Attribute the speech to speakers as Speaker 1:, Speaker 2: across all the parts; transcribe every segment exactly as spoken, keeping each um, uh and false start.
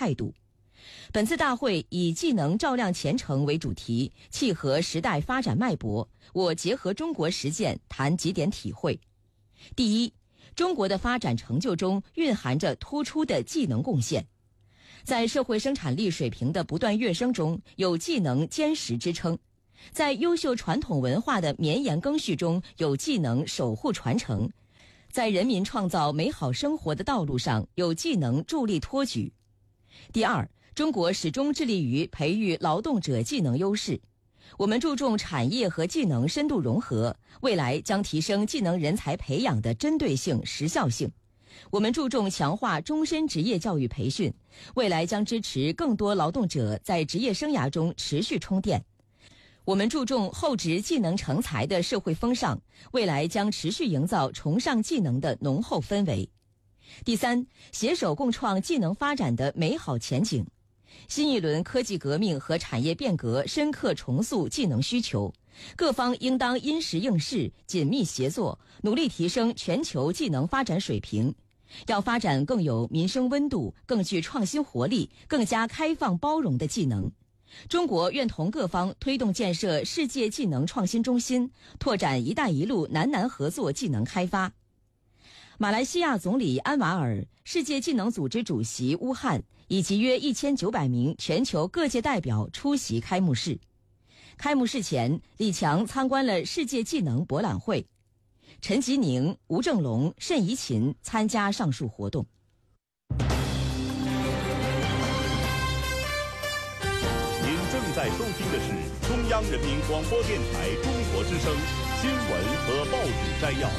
Speaker 1: 态度。本次大会以技能照亮前程为主题，契合时代发展脉搏，我结合中国实践谈几点体会。第一，中国的发展成就中蕴含着突出的技能贡献。在社会生产力水平的不断跃升中，有技能坚实支撑；在优秀传统文化的绵延更续中，有技能守护传承；在人民创造美好生活的道路上，有技能助力托举。第二，中国始终致力于培育劳动者技能优势。我们注重产业和技能深度融合，未来将提升技能人才培养的针对性、时效性。我们注重强化终身职业教育培训，未来将支持更多劳动者在职业生涯中持续充电。我们注重厚植技能成才的社会风尚，未来将持续营造崇尚技能的浓厚氛围。第三，携手共创技能发展的美好前景。新一轮科技革命和产业变革深刻重塑技能需求，各方应当因时应势，紧密协作，努力提升全球技能发展水平。要发展更有民生温度、更具创新活力、更加开放包容的技能。中国愿同各方推动建设世界技能创新中心，拓展“一带一路”南南合作技能开发。马来西亚总理安瓦尔、世界技能组织主席乌汉以及约一千九百名全球各界代表出席开幕式。开幕式前，李强参观了世界技能博览会。陈吉宁、吴正龙、慎怡琴参加上述活动。
Speaker 2: 您正在收听的是中央人民广播电台中国之声新闻和报纸摘要。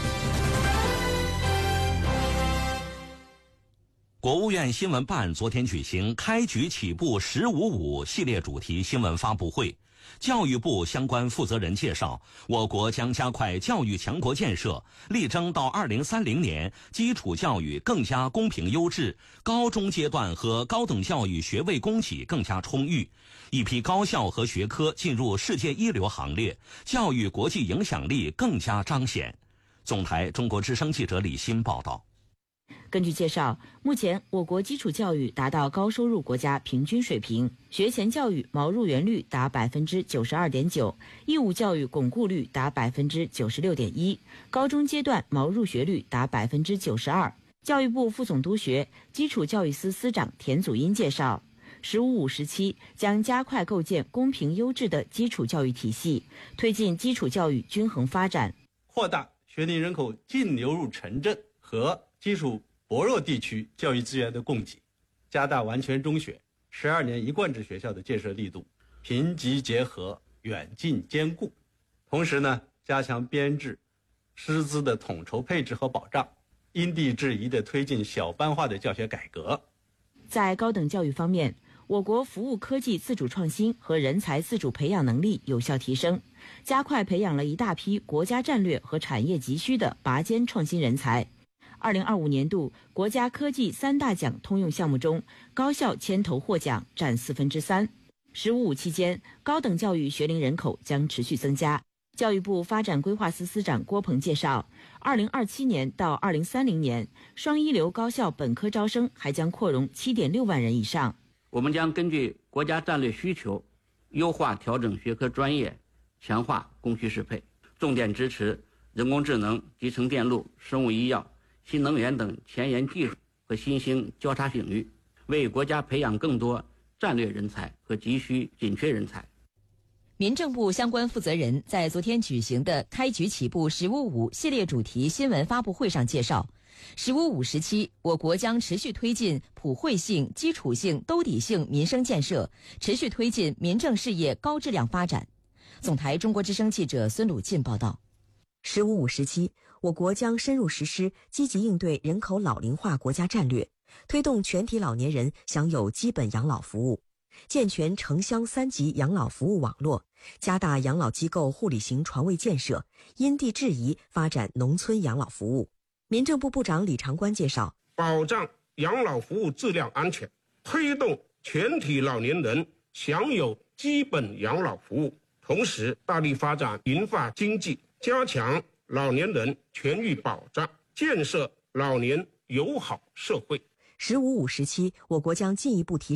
Speaker 3: 国务院新闻办昨天举行开局起步十五五系列主题新闻发布会。教育部相关负责人介绍，我国将加快教育强国建设，力争到二零三零年基础教育更加公平优质，高中阶段和高等教育学位供给更加充裕，一批高校和学科进入世界一流行列，教育国际影响力更加彰显。总台中国之声记者李欣报道。
Speaker 4: 根据介绍，目前我国基础教育达到高收入国家平均水平，学前教育毛入园率达百分之九十二点九，义务教育巩固率达百分之九十六点一，高中阶段毛入学率达百分之九十二。教育部副总督学、基础教育司司长田祖荫介绍，十五五时期将加快构建公平优质的基础教育体系，推进基础教育均衡发展，
Speaker 5: 扩大学龄人口净流入城镇和基础薄弱地区教育资源的供给，加大完全中学、十二年一贯制学校的建设力度，贫瘠结合，远近兼顾。同时呢，加强编制、师资的统筹配置和保障，因地制宜地推进小班化的教学改革。
Speaker 4: 在高等教育方面，我国服务科技自主创新和人才自主培养能力有效提升，加快培养了一大批国家战略和产业急需的拔尖创新人才。二零二五年度国家科技三大奖通用项目中，高校牵头获奖占四分之三。十五五期间，高等教育学龄人口将持续增加。教育部发展规划司司长郭鹏介绍，二零二七年到二零三零年，双一流高校本科招生还将扩容七点六万人以上。
Speaker 6: 我们将根据国家战略需求，优化调整学科专业，强化供需适配，重点支持人工智能、集成电路、生物医药、新能源等前沿技术和新兴交叉领域，为国家培养更多战略人才和急需紧缺人才。
Speaker 1: 民政部相关负责人在昨天举行的开局起步十五五系列主题新闻发布会上介绍，十五五时期，我国将持续推进普惠性、基础性、兜底性民生建设，持续推进民政事业高质量发展。总台中国之声记者孙鲁进报道。
Speaker 7: 十五五时期，我国将深入实施积极应对人口老龄化国家战略，推动全体老年人享有基本养老服务，健全城乡三级养老服务网络，加大养老机构护理型床位建设，因地制宜发展农村养老服务。民政部部长李长官介绍，
Speaker 8: 保障养老服务质量安全，推动全体老年人享有基本养老服务，同时大力发展银发经济，加强老年人权益保障，建设老年友好社会。
Speaker 7: 十五五时期，我国将进一步提